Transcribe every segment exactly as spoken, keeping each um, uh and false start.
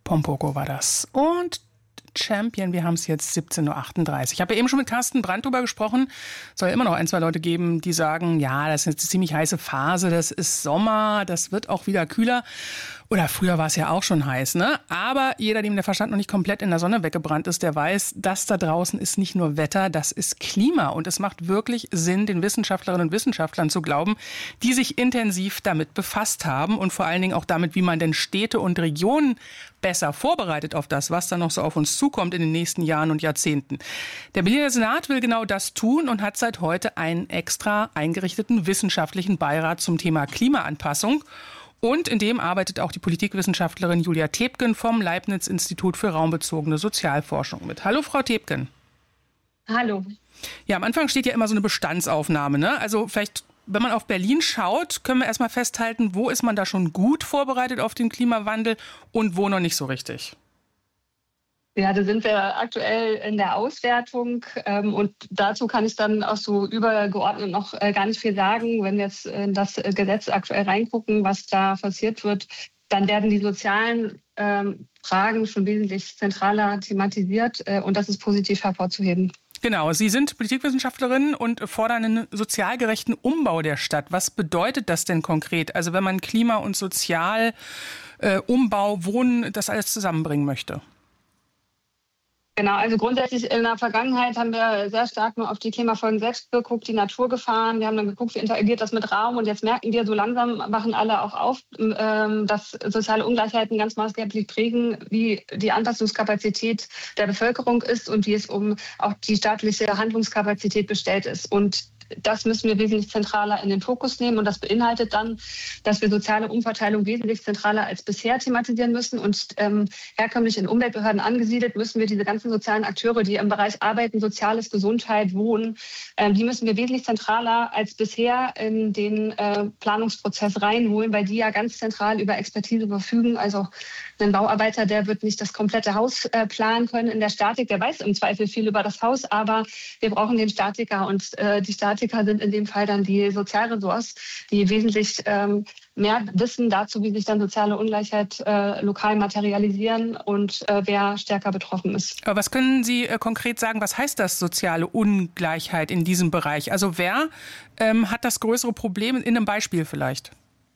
Pompoko war das. Und Champion, wir haben es jetzt siebzehn Uhr achtunddreißig. Ich habe ja eben schon mit Carsten Brandt drüber gesprochen. Es soll immer noch ein, zwei Leute geben, die sagen, ja, das ist eine ziemlich heiße Phase, das ist Sommer, das wird auch wieder kühler. Oder früher war es ja auch schon heiß, ne? Aber jeder, dem der Verstand noch nicht komplett in der Sonne weggebrannt ist, der weiß, das da draußen ist nicht nur Wetter, das ist Klima. Und es macht wirklich Sinn, den Wissenschaftlerinnen und Wissenschaftlern zu glauben, die sich intensiv damit befasst haben und vor allen Dingen auch damit, wie man denn Städte und Regionen besser vorbereitet auf das, was da noch so auf uns zukommt in den nächsten Jahren und Jahrzehnten. Der Berliner Senat will genau das tun und hat seit heute einen extra eingerichteten wissenschaftlichen Beirat zum Thema Klimaanpassung. Und in dem arbeitet auch die Politikwissenschaftlerin Julia Tebken vom Leibniz-Institut für raumbezogene Sozialforschung mit. Hallo, Frau Tebken. Hallo. Ja, am Anfang steht ja immer so eine Bestandsaufnahme, ne? Also vielleicht, wenn man auf Berlin schaut, können wir erstmal festhalten, wo ist man da schon gut vorbereitet auf den Klimawandel und wo noch nicht so richtig? Ja, da sind wir aktuell in der Auswertung ähm, und dazu kann ich dann auch so übergeordnet noch äh, gar nicht viel sagen. Wenn wir jetzt in das Gesetz aktuell reingucken, was da passiert wird, dann werden die sozialen ähm, Fragen schon wesentlich zentraler thematisiert äh, und das ist positiv hervorzuheben. Genau, Sie sind Politikwissenschaftlerin und fordern einen sozial gerechten Umbau der Stadt. Was bedeutet das denn konkret? Also wenn man Klima und Sozial, äh, Umbau, Wohnen, das alles zusammenbringen möchte? Genau, also grundsätzlich in der Vergangenheit haben wir sehr stark nur auf die Klimafolgen selbst geguckt, die Naturgefahren. Wir haben dann geguckt, wie interagiert das mit Raum. Und jetzt merken wir, so langsam machen alle auch auf, dass soziale Ungleichheiten ganz maßgeblich prägen, wie die Anpassungskapazität der Bevölkerung ist und wie es um auch die staatliche Handlungskapazität bestellt ist. Und das müssen wir wesentlich zentraler in den Fokus nehmen. Und das beinhaltet dann, dass wir soziale Umverteilung wesentlich zentraler als bisher thematisieren müssen. Und ähm, herkömmlich in Umweltbehörden angesiedelt, müssen wir diese ganzen sozialen Akteure, die im Bereich Arbeiten, Soziales, Gesundheit, Wohnen, ähm, die müssen wir wesentlich zentraler als bisher in den äh, Planungsprozess reinholen, weil die ja ganz zentral über Expertise verfügen. Also ein Bauarbeiter, der wird nicht das komplette Haus äh, planen können in der Statik. Der weiß im Zweifel viel über das Haus, aber wir brauchen den Statiker und äh, die Statiker sind in dem Fall dann die Sozialressorts, die wesentlich ähm, mehr wissen dazu, wie sich dann soziale Ungleichheit äh, lokal materialisieren und äh, wer stärker betroffen ist. Aber was können Sie äh, konkret sagen, was heißt das soziale Ungleichheit in diesem Bereich? Also wer ähm, hat das größere Problem in einem Beispiel vielleicht?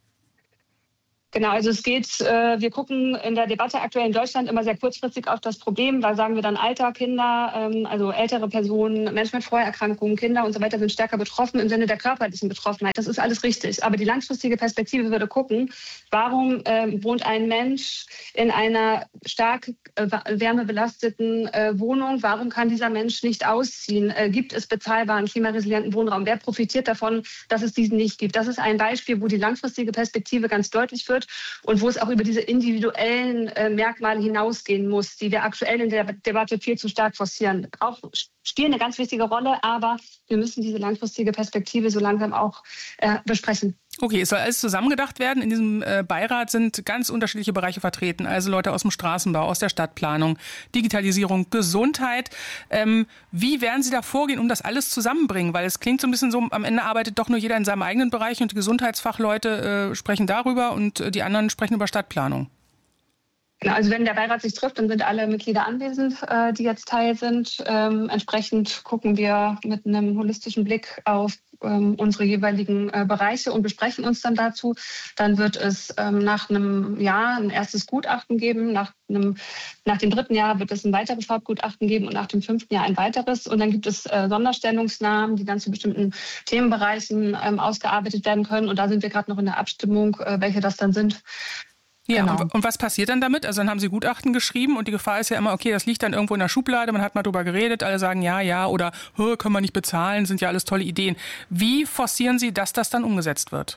Genau, also es geht, äh, wir gucken in der Debatte aktuell in Deutschland immer sehr kurzfristig auf das Problem. Da sagen wir dann Alter, Kinder, ähm, also ältere Personen, Menschen mit Vorerkrankungen, Kinder und so weiter sind stärker betroffen im Sinne der körperlichen Betroffenheit. Das ist alles richtig. Aber die langfristige Perspektive würde gucken, warum äh, wohnt ein Mensch in einer stark äh, wärmebelasteten äh, Wohnung? Warum kann dieser Mensch nicht ausziehen? Äh, gibt es bezahlbaren, klimaresilienten Wohnraum? Wer profitiert davon, dass es diesen nicht gibt? Das ist ein Beispiel, wo die langfristige Perspektive ganz deutlich wird. Und wo es auch über diese individuellen äh, Merkmale hinausgehen muss, die wir aktuell in der Debatte viel zu stark forcieren. Auch spielen eine ganz wichtige Rolle, aber wir müssen diese langfristige Perspektive so langsam auch äh, besprechen. Okay, es soll alles zusammengedacht werden. In diesem äh, Beirat sind ganz unterschiedliche Bereiche vertreten. Also Leute aus dem Straßenbau, aus der Stadtplanung, Digitalisierung, Gesundheit. Ähm, wie werden Sie da vorgehen, um das alles zusammenbringen? Weil es klingt so ein bisschen so, am Ende arbeitet doch nur jeder in seinem eigenen Bereich und die Gesundheitsfachleute äh, sprechen darüber und äh, die anderen sprechen über Stadtplanung. Genau, also wenn der Beirat sich trifft, dann sind alle Mitglieder anwesend, äh, die jetzt Teil sind. Ähm, entsprechend gucken wir mit einem holistischen Blick auf ähm, unsere jeweiligen äh, Bereiche und besprechen uns dann dazu. Dann wird es ähm, nach einem Jahr ein erstes Gutachten geben. Nach, einem, nach dem dritten Jahr wird es ein weiteres Hauptgutachten geben und nach dem fünften Jahr ein weiteres. Und dann gibt es äh, Sonderstellungsnahmen, die dann zu bestimmten Themenbereichen ähm, ausgearbeitet werden können. Und da sind wir gerade noch in der Abstimmung, äh, welche das dann sind. Ja, genau. und, und was passiert dann damit? Also dann haben Sie Gutachten geschrieben und die Gefahr ist ja immer, okay, das liegt dann irgendwo in der Schublade, man hat mal drüber geredet, alle sagen ja, ja oder können wir nicht bezahlen, sind ja alles tolle Ideen. Wie forcieren Sie, dass das dann umgesetzt wird?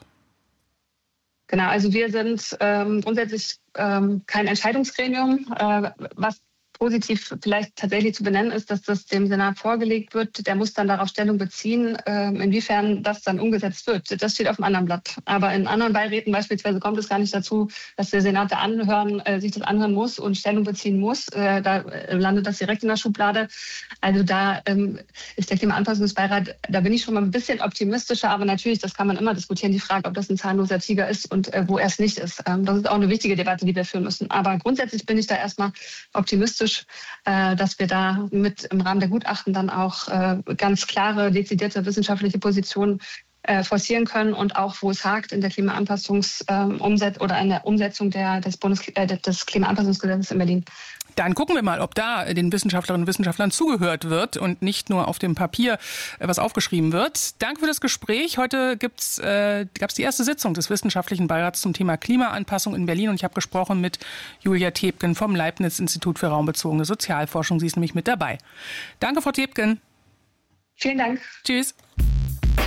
Genau, also wir sind ähm, grundsätzlich ähm, kein Entscheidungsgremium. Äh, was positiv vielleicht tatsächlich zu benennen ist, dass das dem Senat vorgelegt wird. Der muss dann darauf Stellung beziehen, inwiefern das dann umgesetzt wird. Das steht auf einem anderen Blatt. Aber in anderen Beiräten beispielsweise kommt es gar nicht dazu, dass der Senat da anhören, sich das anhören muss und Stellung beziehen muss. Da landet das direkt in der Schublade. Also da ist der Klimaanpassungsbeirat, da bin ich schon mal ein bisschen optimistischer. Aber natürlich, das kann man immer diskutieren, die Frage, ob das ein zahnloser Tiger ist und wo er es nicht ist. Das ist auch eine wichtige Debatte, die wir führen müssen. Aber grundsätzlich bin ich da erstmal optimistisch, dass wir da mit im Rahmen der Gutachten dann auch ganz klare, dezidierte wissenschaftliche Positionen forcieren können und auch, wo es hakt in der Klimaanpassungsumsetzung oder in der Umsetzung der, des, Bundes, äh, des Klimaanpassungsgesetzes in Berlin. Dann gucken wir mal, ob da den Wissenschaftlerinnen und Wissenschaftlern zugehört wird und nicht nur auf dem Papier was aufgeschrieben wird. Danke für das Gespräch. Heute gibt's, äh, gab es die erste Sitzung des Wissenschaftlichen Beirats zum Thema Klimaanpassung in Berlin und ich habe gesprochen mit Julia Tebken vom Leibniz-Institut für raumbezogene Sozialforschung. Sie ist nämlich mit dabei. Danke, Frau Tebken. Vielen Dank. Tschüss.